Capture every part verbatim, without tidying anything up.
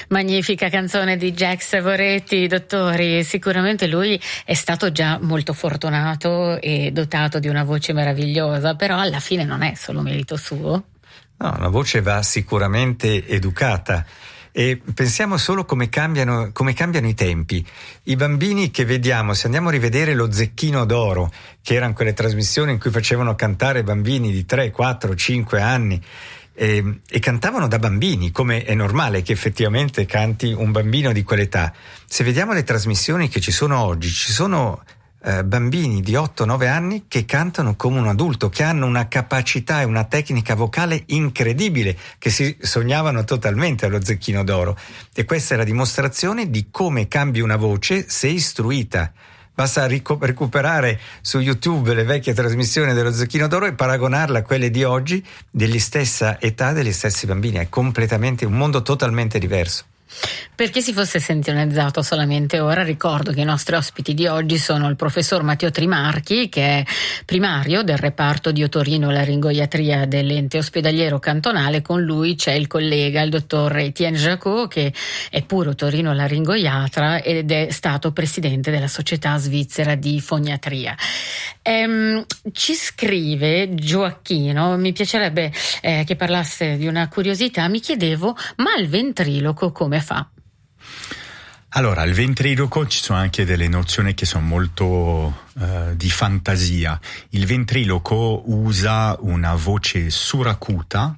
Magnifica canzone di Jack Savoretti, dottori. Sicuramente lui è stato già molto fortunato e dotato di una voce meravigliosa, però alla fine non è solo merito suo. No, la voce va sicuramente educata. E pensiamo solo come cambiano, come cambiano i tempi. I bambini che vediamo, se andiamo a rivedere lo Zecchino d'Oro, che erano quelle trasmissioni in cui facevano cantare bambini di tre, quattro, cinque anni, e, e cantavano da bambini, come è normale che effettivamente canti un bambino di quell'età. Se vediamo le trasmissioni che ci sono oggi, ci sono eh, bambini di otto nove anni che cantano come un adulto, che hanno una capacità e una tecnica vocale incredibile, che si sognavano totalmente allo Zecchino d'Oro. E questa è la dimostrazione di come cambi una voce se istruita. Basta ric- recuperare su YouTube le vecchie trasmissioni dello Zecchino d'Oro e paragonarla a quelle di oggi, della stessa età, degli stessi bambini. È completamente un mondo totalmente diverso. Per chi si fosse sintonizzato solamente ora, ricordo che i nostri ospiti di oggi sono il professor Matteo Trimarchi, che è primario del reparto di otorino-laringoiatria dell'ente ospedaliero cantonale. Con lui c'è il collega, il dottor Etienne Jacot, che è pure otorino-laringoiatra ed è stato presidente della Società Svizzera di Foniatria. Ehm, ci scrive Gioacchino, mi piacerebbe eh, che parlasse di una curiosità. Mi chiedevo, ma il ventriloquo come fa? Allora, il ventriloquo ci sono anche delle nozioni che sono molto uh, di fantasia. Il ventriloquo usa una voce suracuta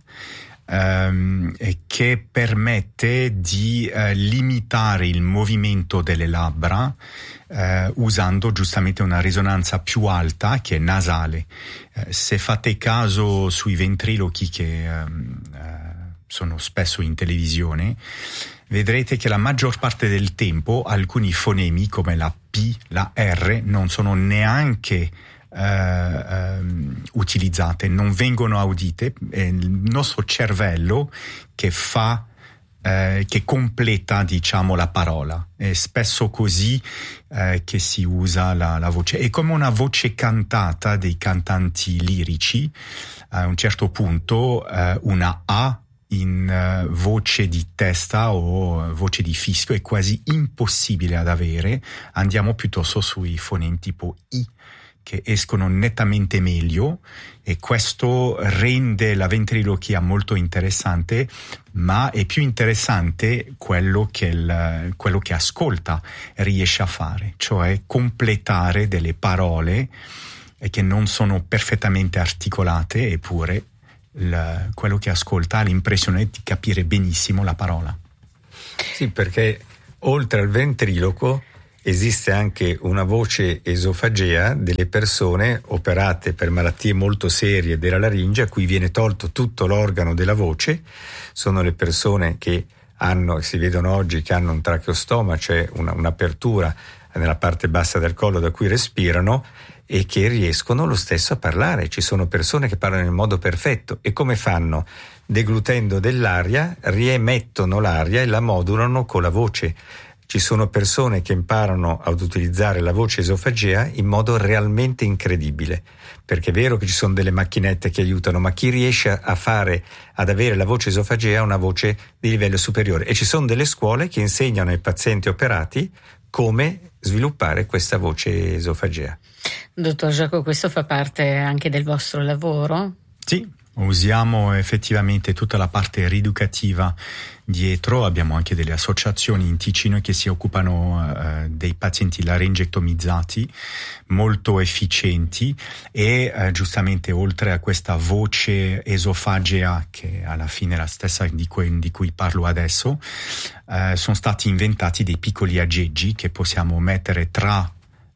um, che permette di uh, limitare il movimento delle labbra uh, usando giustamente una risonanza più alta che è nasale. Uh, se fate caso sui ventriloqui che um, uh, sono spesso in televisione, vedrete che la maggior parte del tempo alcuni fonemi come la P, la R non sono neanche uh, um, utilizzate, non vengono audite. È il nostro cervello che fa uh, che completa, diciamo, la parola. È spesso così uh, che si usa la, la voce. È come una voce cantata dei cantanti lirici. A un certo punto uh, una A in uh, voce di testa o uh, voce di fischio è quasi impossibile ad avere. Andiamo piuttosto sui fonemi tipo I, che escono nettamente meglio, e questo rende la ventriloquia molto interessante, ma è più interessante quello che il, quello che ascolta riesce a fare, cioè completare delle parole che non sono perfettamente articolate, eppure Il, quello che ascolta ha l'impressione di capire benissimo la parola. Sì, perché oltre al ventriloquo esiste anche una voce esofagea delle persone operate per malattie molto serie della laringe, a cui viene tolto tutto l'organo della voce. Sono le persone che hanno, si vedono oggi, che hanno un tracheostoma, cioè una, un'apertura nella parte bassa del collo da cui respirano, e che riescono lo stesso a parlare. Ci sono persone che parlano in modo perfetto. E come fanno? Deglutendo dell'aria, riemettono l'aria e la modulano con la voce. Ci sono persone che imparano ad utilizzare la voce esofagea in modo realmente incredibile, perché è vero che ci sono delle macchinette che aiutano, ma chi riesce a fare, ad avere la voce esofagea ha una voce di livello superiore. E ci sono delle scuole che insegnano ai pazienti operati come sviluppare questa voce esofagea. Dottor Jacot, questo fa parte anche del vostro lavoro? Sì, usiamo effettivamente tutta la parte rieducativa dietro. Abbiamo anche delle associazioni in Ticino che si occupano uh, dei pazienti laringectomizzati, molto efficienti, e uh, giustamente oltre a questa voce esofagea, che alla fine è la stessa di cui, di cui parlo adesso, uh, sono stati inventati dei piccoli aggeggi che possiamo mettere tra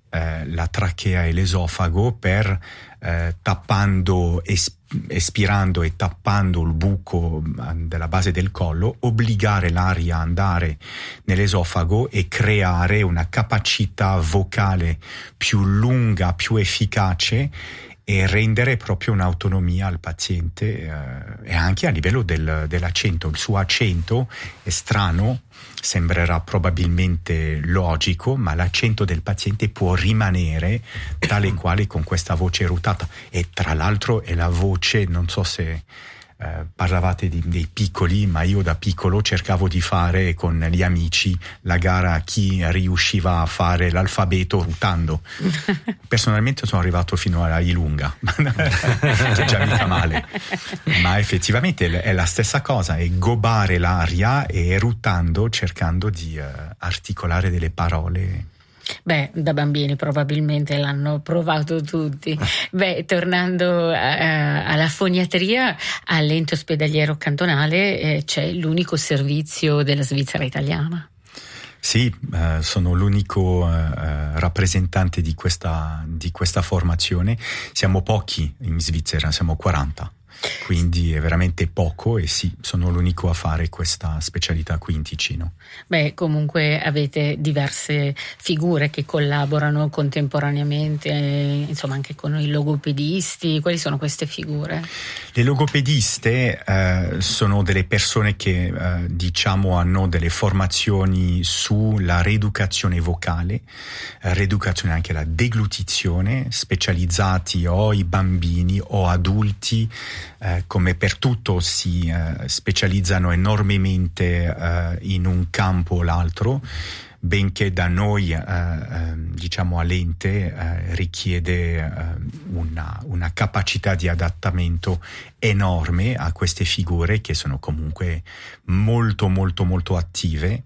la trachea e l'esofago per eh, tappando, es- espirando e tappando il buco della base del collo, obbligare l'aria ad andare nell'esofago e creare una capacità vocale più lunga, più efficace, e rendere proprio un'autonomia al paziente, eh, e anche a livello del, dell'accento. Il suo accento è strano, sembrerà probabilmente logico, ma l'accento del paziente può rimanere tale quale con questa voce rutata. E tra l'altro è la voce, non so se eh, parlavate di, dei piccoli, ma io da piccolo cercavo di fare con gli amici la gara a chi riusciva a fare l'alfabeto ruotando. Personalmente sono arrivato fino alla Ilunga, che è già mica male, ma effettivamente è la stessa cosa, è gobare l'aria e ruotando cercando di uh, articolare delle parole. Beh, da bambini probabilmente l'hanno provato tutti. Beh, tornando a, a, alla foniatria, all'ente ospedaliero cantonale eh, c'è l'unico servizio della Svizzera italiana. Sì, eh, sono l'unico eh, rappresentante di questa, di questa formazione. Siamo pochi in Svizzera, siamo quaranta. Quindi è veramente poco e sì, sono l'unico a fare questa specialità qui in Ticino. Beh, comunque avete diverse figure che collaborano contemporaneamente, eh, insomma anche con i logopedisti. Quali sono queste figure? Le logopediste eh, sono delle persone che eh, diciamo hanno delle formazioni sulla rieducazione vocale, eh, rieducazione anche la deglutizione, specializzati o i bambini o adulti. Eh, come per tutto si eh, specializzano enormemente eh, in un campo o l'altro, benché da noi eh, eh, diciamo all'ente eh, richiede eh, una, una capacità di adattamento enorme a queste figure che sono comunque molto molto molto attive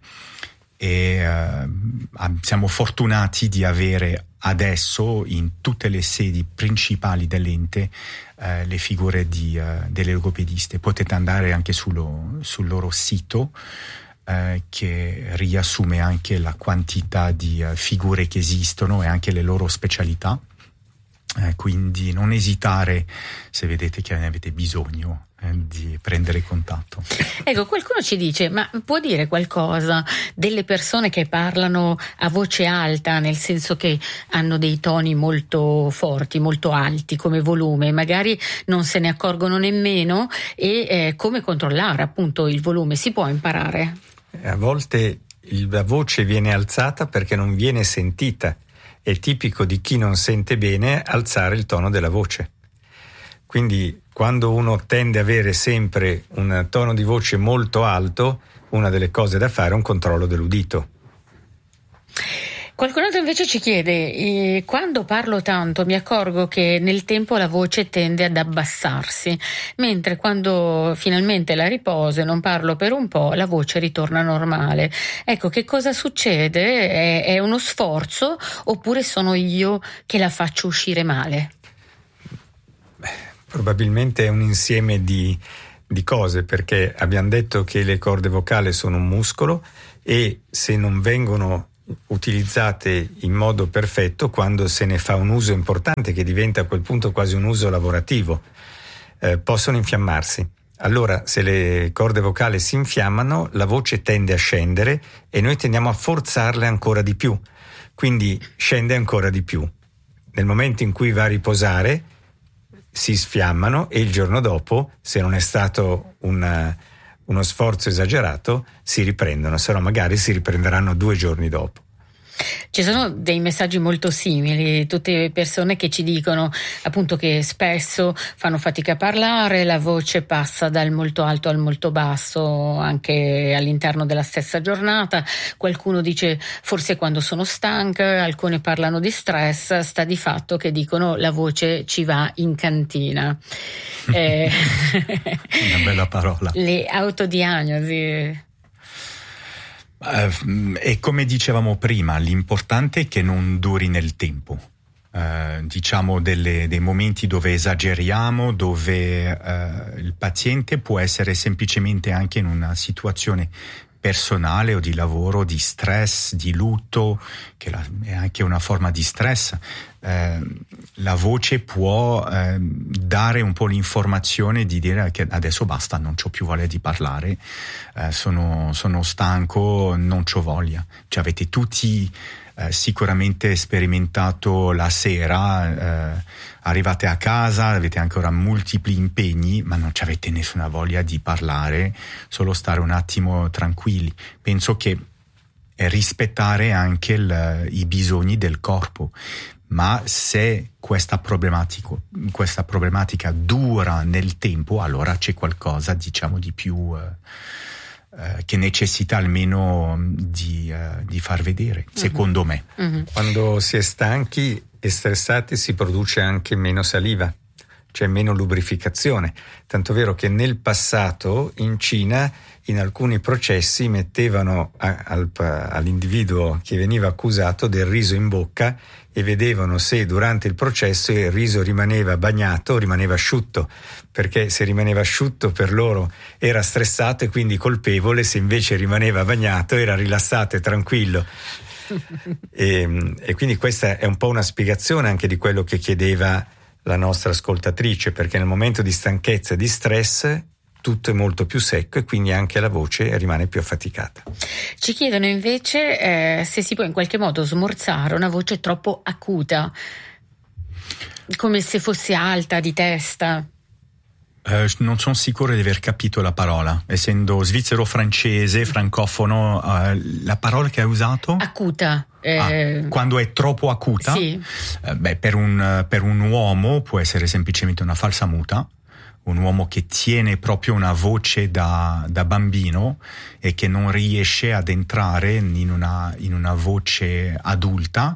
e eh, siamo fortunati di avere adesso in tutte le sedi principali dell'ente eh, le figure di, uh, delle logopediste. Potete andare anche sullo, sul loro sito eh, che riassume anche la quantità di uh, figure che esistono e anche le loro specialità. Eh, quindi non esitare se vedete che ne avete bisogno eh, di prendere contatto. Ecco, qualcuno ci dice, ma può dire qualcosa delle persone che parlano a voce alta, nel senso che hanno dei toni molto forti, molto alti come volume, magari non se ne accorgono nemmeno, e eh, come controllare appunto il volume? Si può imparare? A volte la voce viene alzata perché non viene sentita. È tipico di chi non sente bene alzare il tono della voce. Quindi quando uno tende ad avere sempre un tono di voce molto alto, una delle cose da fare è un controllo dell'udito. Qualcun altro invece ci chiede, eh, quando parlo tanto mi accorgo che nel tempo la voce tende ad abbassarsi, mentre quando finalmente la riposo e non parlo per un po', la voce ritorna normale. Ecco, che cosa succede? È, è uno sforzo oppure sono io che la faccio uscire male? Beh, probabilmente è un insieme di, di cose, perché abbiamo detto che le corde vocali sono un muscolo e se non vengono utilizzate in modo perfetto, quando se ne fa un uso importante che diventa a quel punto quasi un uso lavorativo, eh, possono infiammarsi. Allora se le corde vocali si infiammano, la voce tende a scendere e noi tendiamo a forzarle ancora di più, quindi scende ancora di più. Nel momento in cui va a riposare si sfiammano e il giorno dopo, se non è stato una uno sforzo esagerato, si riprendono, se no magari si riprenderanno due giorni dopo. Ci sono dei messaggi molto simili, tutte persone che ci dicono appunto che spesso fanno fatica a parlare, la voce passa dal molto alto al molto basso anche all'interno della stessa giornata. Qualcuno dice forse quando sono stanca, alcune parlano di stress, sta di fatto che dicono la voce ci va in cantina. eh, Una bella parola. Le autodiagnosi. Uh, e come dicevamo prima, l'importante è che non duri nel tempo. Uh, diciamo delle, dei momenti dove esageriamo, dove uh, il paziente può essere semplicemente anche in una situazione personale o di lavoro, di stress, di lutto, che la, è anche una forma di stress. Eh, la voce può eh, dare un po' l'informazione di dire che adesso basta, non c'ho più voglia di parlare, eh, sono, sono stanco, non c'ho voglia. Cioè avete tutti eh, sicuramente sperimentato la sera, eh, arrivate a casa, avete ancora multipli impegni, ma non avete nessuna voglia di parlare, solo stare un attimo tranquilli. Penso che è rispettare anche il, i bisogni del corpo. ma se questa problematica, questa problematica dura nel tempo, allora c'è qualcosa, diciamo, di più eh, eh, che necessita almeno di, eh, di far vedere, mm-hmm. secondo me. Mm-hmm. Quando si è stanchi e stressati si produce anche meno saliva, c'è meno lubrificazione, tanto vero che nel passato in Cina in alcuni processi mettevano a, al, all'individuo che veniva accusato del riso in bocca e vedevano se durante il processo il riso rimaneva bagnato o rimaneva asciutto, perché se rimaneva asciutto per loro era stressato e quindi colpevole, se invece rimaneva bagnato era rilassato e tranquillo. e, e quindi questa è un po' una spiegazione anche di quello che chiedeva la nostra ascoltatrice, perché nel momento di stanchezza e di stress tutto è molto più secco e quindi anche la voce rimane più affaticata. Ci chiedono invece eh, se si può in qualche modo smorzare una voce troppo acuta, come se fosse alta di testa. Uh, non sono sicuro di aver capito la parola, essendo svizzero-francese, francofono, uh, la parola che hai usato? Acuta. Eh... Ah, quando è troppo acuta? Sì. Uh, beh, per un, per un uomo può essere semplicemente una falsa muta, un uomo che tiene proprio una voce da, da bambino e che non riesce ad entrare in una, in una voce adulta.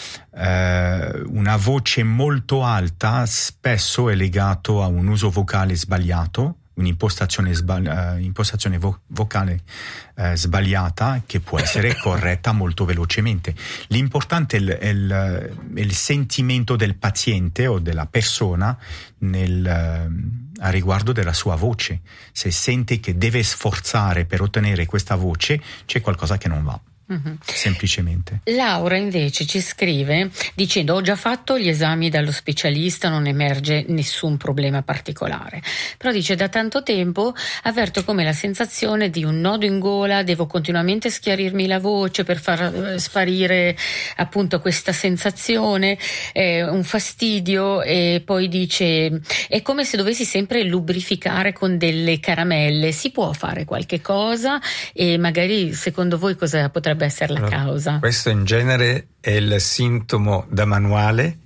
Eh, una voce molto alta spesso è legato a un uso vocale sbagliato, un'impostazione sbagli- uh, impostazione vo- vocale uh, sbagliata che può essere corretta molto velocemente. L'importante è il, è, il, è il sentimento del paziente o della persona nel, uh, a riguardo della sua voce. Se sente che deve sforzare per ottenere questa voce, c'è qualcosa che non va. Mm-hmm. Semplicemente. Laura invece ci scrive dicendo: ho già fatto gli esami dallo specialista, non emerge nessun problema particolare, però dice da tanto tempo avverto come la sensazione di un nodo in gola, devo continuamente schiarirmi la voce per far sparire appunto questa sensazione, eh, un fastidio, e poi dice è come se dovessi sempre lubrificare con delle caramelle. Si può fare qualche cosa e magari secondo voi cosa potrebbe essere la allora, causa? Questo in genere è il sintomo da manuale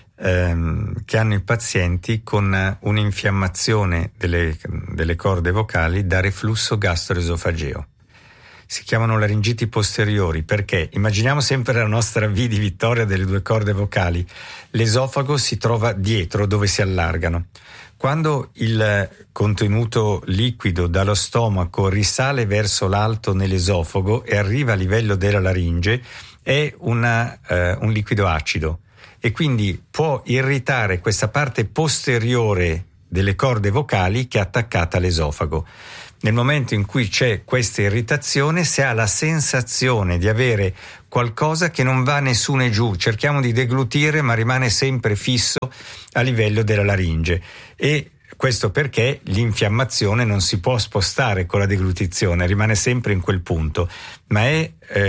ehm, che hanno i pazienti con un'infiammazione delle, delle corde vocali da reflusso gastroesofageo. Si chiamano laringiti posteriori perché immaginiamo sempre la nostra V di vittoria delle due corde vocali. L'esofago si trova dietro dove si allargano. Quando il contenuto liquido dallo stomaco risale verso l'alto nell'esofago e arriva a livello della laringe, è una, uh, un liquido acido e quindi può irritare questa parte posteriore delle corde vocali che è attaccata all'esofago. Nel momento in cui c'è questa irritazione si ha la sensazione di avere qualcosa che non va né su né giù, cerchiamo di deglutire ma rimane sempre fisso a livello della laringe, e questo perché l'infiammazione non si può spostare con la deglutizione, rimane sempre in quel punto, ma è,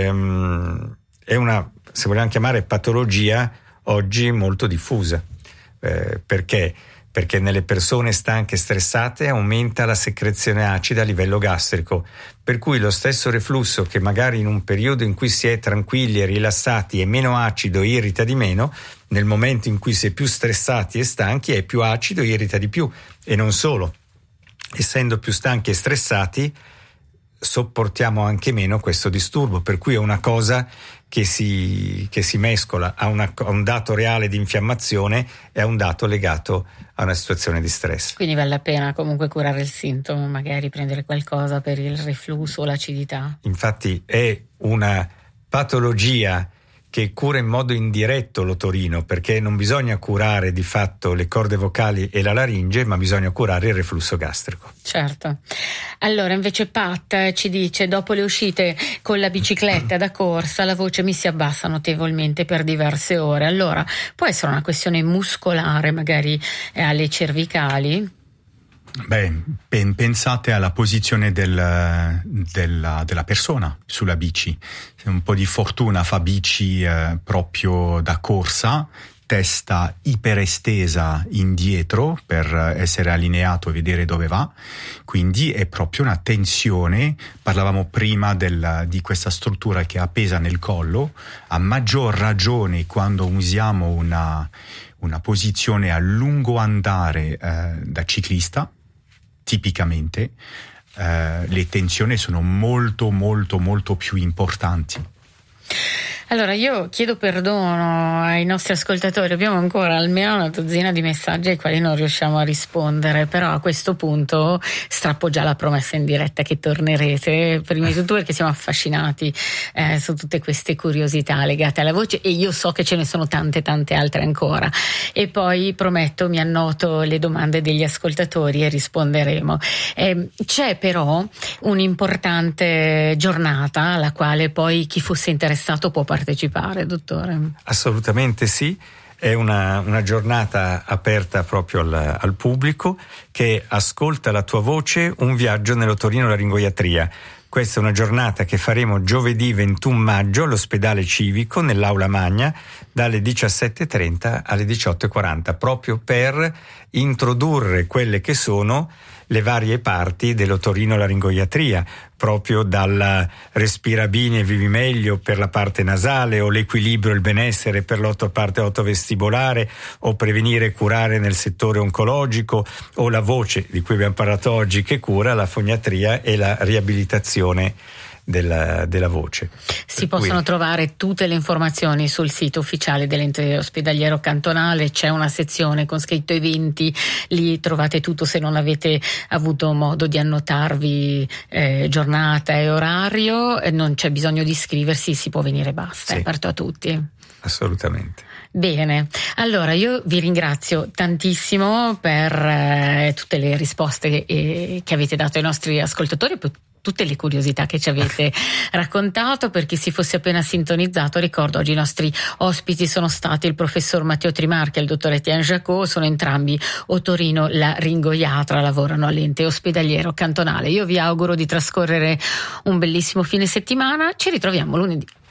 ehm, è una, se vogliamo chiamare, patologia oggi molto diffusa, eh, perché? Perché nelle persone stanche e stressate aumenta la secrezione acida a livello gastrico, per cui lo stesso reflusso che magari in un periodo in cui si è tranquilli e rilassati è meno acido e irrita di meno, nel momento in cui si è più stressati e stanchi è più acido e irrita di più. E non solo, essendo più stanchi e stressati sopportiamo anche meno questo disturbo, per cui è una cosa che si, che si mescola a, una, a un dato reale di infiammazione e a un dato legato a una situazione di stress. Quindi vale la pena comunque curare il sintomo, magari prendere qualcosa per il reflusso o l'acidità. Infatti è una patologia che cura in modo indiretto l'otorino, perché non bisogna curare di fatto le corde vocali e la laringe, ma bisogna curare il reflusso gastrico. Certo. Allora invece Pat ci dice: dopo le uscite con la bicicletta da corsa la voce mi si abbassa notevolmente per diverse ore. Allora può essere una questione muscolare, magari alle cervicali? Beh, pen, pensate alla posizione del, della, della persona sulla bici. Se un po' di fortuna fa bici eh, proprio da corsa, testa iperestesa indietro per essere allineato e vedere dove va, quindi è proprio una tensione. Parlavamo prima del, di questa struttura che è appesa nel collo, a maggior ragione quando usiamo una, una posizione a lungo andare eh, da ciclista, tipicamente eh, le tensioni sono molto molto molto più importanti. Allora io chiedo perdono ai nostri ascoltatori, abbiamo ancora almeno una dozzina di messaggi ai quali non riusciamo a rispondere, però a questo punto strappo già la promessa in diretta che tornerete, prima di tutto perché siamo affascinati eh, su tutte queste curiosità legate alla voce, e io so che ce ne sono tante tante altre ancora, e poi prometto mi annoto le domande degli ascoltatori e risponderemo. Eh, c'è però un'importante giornata alla quale poi chi fosse interessato può partecipare, dottore? Assolutamente sì, è una, una giornata aperta proprio al, al pubblico che ascolta la tua voce, un viaggio nell'otorinolaringoiatria. Questa è una giornata che faremo giovedì ventuno maggio all'ospedale civico nell'aula magna dalle diciassette e trenta alle diciotto e quaranta, proprio per introdurre quelle che sono le varie parti dell'otorinolaringoiatria, proprio dal respira bene e vivi meglio per la parte nasale, o l'equilibrio e il benessere per la parte ottovestibolare, o prevenire e curare nel settore oncologico, o la voce di cui abbiamo parlato oggi che cura la foniatria e la riabilitazione della, della voce. Si per possono cui... trovare tutte le informazioni sul sito ufficiale dell'ente ospedaliero cantonale, c'è una sezione con scritto eventi, lì trovate tutto se non avete avuto modo di annotarvi eh, giornata e orario, eh, non c'è bisogno di iscriversi, si può venire, basta, sì, è aperto a tutti. Assolutamente. Bene, allora io vi ringrazio tantissimo per eh, tutte le risposte che, eh, che avete dato ai nostri ascoltatori, per tutte le curiosità che ci avete raccontato. Per chi si fosse appena sintonizzato, ricordo oggi i nostri ospiti sono stati il professor Matteo Trimarchi e il dottor Etienne Jacot, sono entrambi otorinolaringoiatra, lavorano all'ente ospedaliero cantonale. Io vi auguro di trascorrere un bellissimo fine settimana, ci ritroviamo lunedì.